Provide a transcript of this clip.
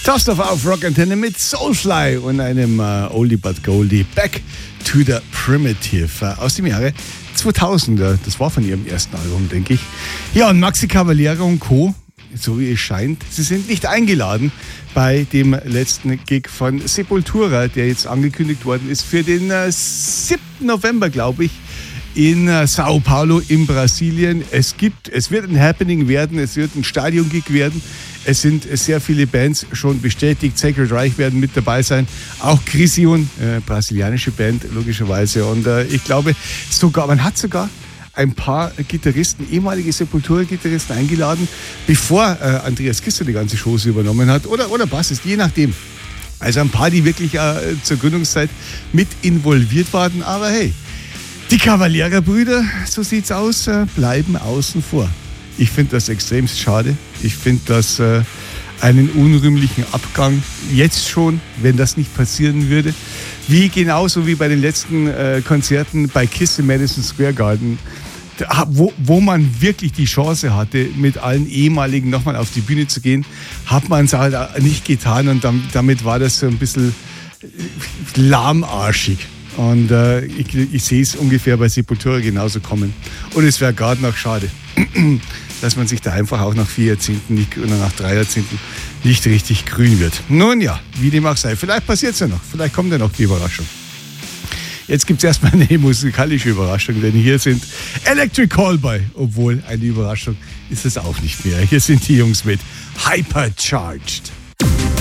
Christoph auf Rock Antenne mit Soulfly und einem Oldie but Goldie, Back to the Primitive aus dem Jahre 2000. Das war von ihrem ersten Album, denke ich. Ja, und Maxi Cavaliere und Co., so wie es scheint, sie sind nicht eingeladen bei dem letzten Gig von Sepultura, der jetzt angekündigt worden ist für den 7. November, glaube ich, in Sao Paulo in Brasilien. Es wird ein Happening werden, es wird ein Stadion-Gig werden. Es sind sehr viele Bands schon bestätigt. Sacred Reich werden mit dabei sein. Auch Crisium, brasilianische Band, logischerweise. Und ich glaube, man hat sogar ein paar Gitarristen, ehemalige Sepultura-Gitarristen eingeladen, bevor Andreas Kisser die ganze Chose übernommen hat. Oder Bassist, je nachdem. Also ein paar, die wirklich zur Gründungszeit mit involviert waren. Aber hey, die Cavaliere-Brüder, so sieht's aus, bleiben außen vor. Ich finde das extremst schade. Ich finde das einen unrühmlichen Abgang. Jetzt schon, wenn das nicht passieren würde. Genauso wie bei den letzten Konzerten bei Kiss im Madison Square Garden, wo man wirklich die Chance hatte, mit allen ehemaligen nochmal auf die Bühne zu gehen, hat man es halt nicht getan und damit war das so ein bisschen lahmarschig. Und ich sehe es ungefähr bei Sepultura genauso kommen. Und es wäre gerade noch schade, dass man sich da einfach auch nach 4 Jahrzehnten oder nach 3 Jahrzehnten nicht richtig grün wird. Nun ja, wie dem auch sei. Vielleicht passiert es ja noch. Vielleicht kommt ja noch die Überraschung. Jetzt gibt es erstmal eine musikalische Überraschung, denn hier sind Electric Callboy. Obwohl, eine Überraschung ist es auch nicht mehr. Hier sind die Jungs mit Hypercharged.